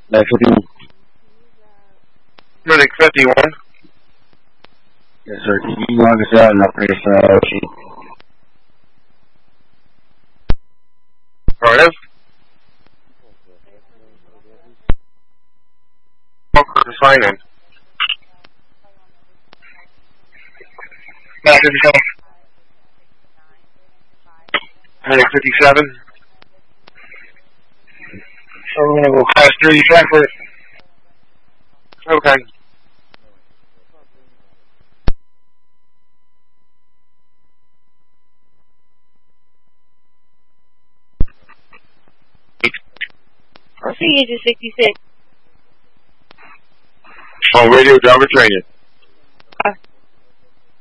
Like 51. Clinic 51. Yes, sir. Can you log us out and I'll press sheet? Alright. To sign in. 57. Clinic 57. So we're gonna go class 3 Frankfurt. Okay. Procedure 66. On radio driver training.